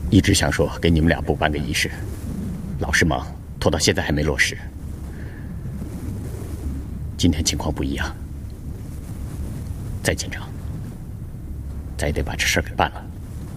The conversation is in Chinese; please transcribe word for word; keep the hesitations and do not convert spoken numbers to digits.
一直想说给你们俩补办个仪式，老是忙，拖到现在还没落实。今天情况不一样，再紧张，咱也得把这事儿给办了。